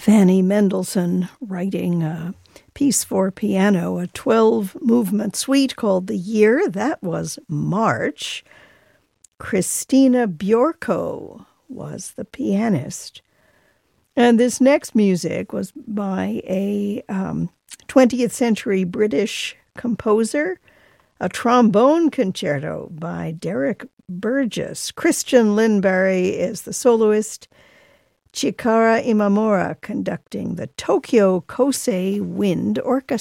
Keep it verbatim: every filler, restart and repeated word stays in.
Fanny Mendelssohn writing a piece for piano, a twelve-movement suite called The Year. That was March. Christina Bjorko was the pianist. And this next music was by a um, twentieth century British composer, a trombone concerto by Derek Burgess. Christian Lindberry is the soloist. Chikara Imamura conducting the Tokyo Kosei Wind Orchestra.